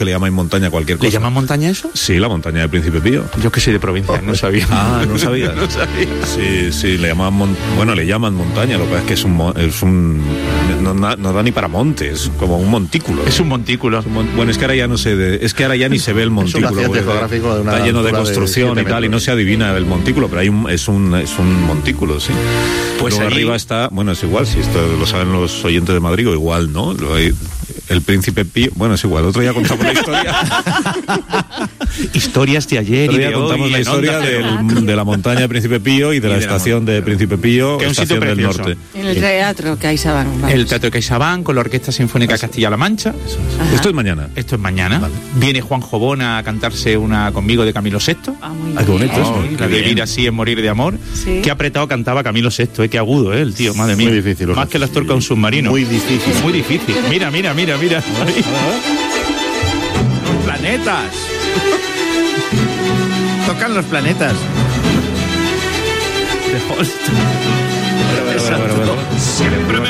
que le llamáis montaña a cualquier cosa. ¿Le llaman montaña eso? Sí, la montaña del Príncipe Pío. Yo que soy de provincia, no sabía. Ah, ¿no sabías? No sabía. Sí, le llaman le llaman montaña, lo que pasa es que no da ni para monte, es como un montículo. Es un montículo. Bueno, es que ahora ya no sé, es que ahora ya ni se ve el montículo. Es un accidente geográfico de una está lleno de altura construcción de y tal, y no se adivina el montículo, pero es un montículo, sí. Pues luego ahí... arriba está, bueno, es igual, si esto lo saben los oyentes de Madrid, o igual, ¿no? El Príncipe Pío, bueno, es igual, otro día contamos la historia. Historias de ayer otro y día de contamos hoy, la historia de la montaña de Príncipe Pío y de la estación de Príncipe Pío, que es un sitio estación del precioso. norte. En el Teatro CaixaBank. El Teatro CaixaBank con la Orquesta Sinfónica Castilla-La Mancha. Esto es mañana. Esto es mañana. Vale. Viene Juan Jobona a cantarse una conmigo de Camilo VI. Qué bonito eso. La de Vivir así es morir de amor. Sí. Qué apretado cantaba Camilo VI, qué agudo, el tío, madre mía. Muy difícil. Más que el actor con un submarino. Muy difícil. Muy difícil. Mira. Los planetas. Tocan los planetas. De Holst. Siempre me